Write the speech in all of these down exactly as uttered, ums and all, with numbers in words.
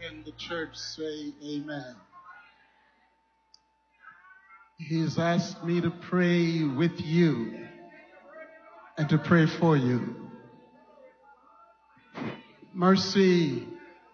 Can the church say amen? He's asked me to pray with you and to pray for you. Mercy,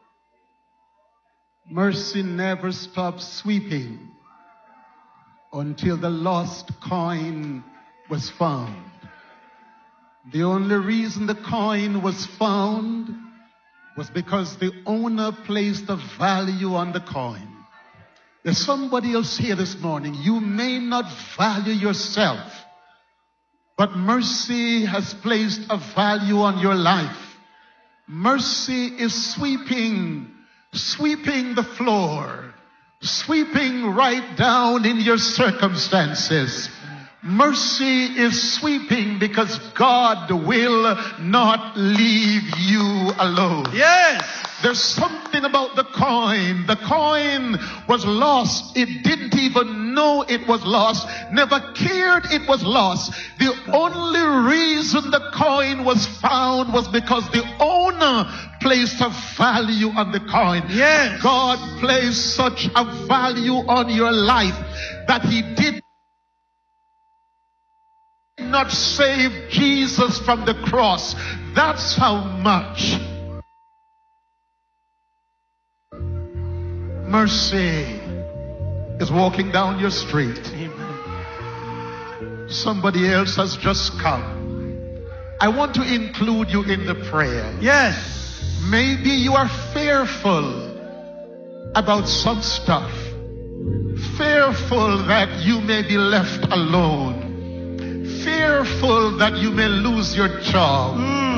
mercy never stops sweeping until the lost coin was found. The only reason the coin was found was because the owner placed a value on the coin. There's somebody else here this morning. You may not value yourself, but mercy has placed a value on your life. Mercy is sweeping, sweeping the floor, sweeping right down in your circumstances. Mercy is sweeping because God will not leave you alone. Yes. There's something about the coin. The coin was lost. It didn't even know it was lost. Never cared it was lost. The only reason the coin was found was because the owner placed a value on the coin. Yes. God placed such a value on your life that he did not save Jesus from the cross. That's how much mercy is walking down your street. Amen. Somebody else has just come. I want to include you in the prayer. Yes. Maybe you are fearful about some stuff. Fearful that you may be left alone. Fearful that you may lose your job. Mm.